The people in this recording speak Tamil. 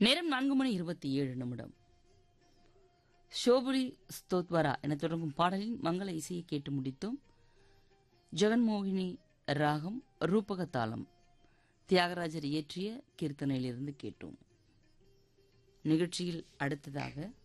நேரம் 4:27. ஷோபுரி ஸ்தோத்வரா என தொடங்கும் பாடலின் மங்கள இசையை கேட்டு முடித்தோம். ஜெகன்மோகினி ராகம் ரூபக தாளம் தியாகராஜர் இயற்றிய கீர்த்தனையிலிருந்து கேட்டோம். நிகழ்ச்சியில் அடுத்ததாக